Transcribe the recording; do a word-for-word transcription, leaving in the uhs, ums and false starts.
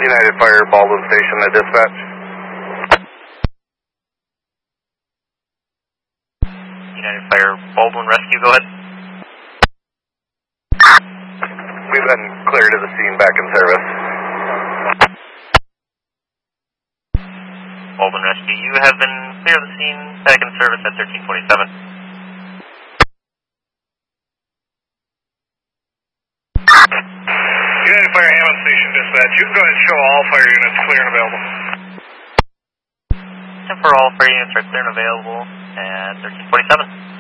United Fire Baldwin Station to dispatch. United Fire Baldwin Rescue, go ahead. We've been cleared of the scene, back in service. Baldwin Rescue, you have been clear of the scene, back in service at thirteen twenty-seven. United Fire Hammond Station dispatch, you can go ahead and show all fire units clear and available. And for all fire units are clear and available at thirteen forty-seven.